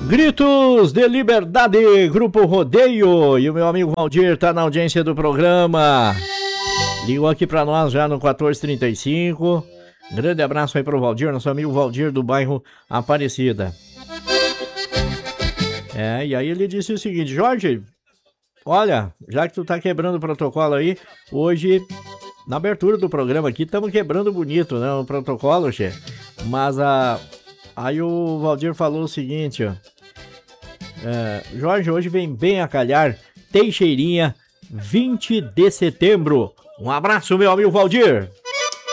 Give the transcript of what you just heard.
Gritos de Liberdade, Grupo Rodeio. E o meu amigo Valdir tá na audiência do programa. Ligou aqui pra nós já no 1435. Grande abraço aí pro Valdir, nosso amigo Valdir do bairro Aparecida. E aí ele disse o seguinte: Jorge, olha, já que tu tá quebrando o protocolo aí, hoje, na abertura do programa aqui, estamos quebrando bonito, né, o protocolo, che. Mas aí o Valdir falou o seguinte, ó. Jorge, hoje vem bem a calhar, Teixeirinha, 20 de setembro. Um abraço, meu amigo Valdir.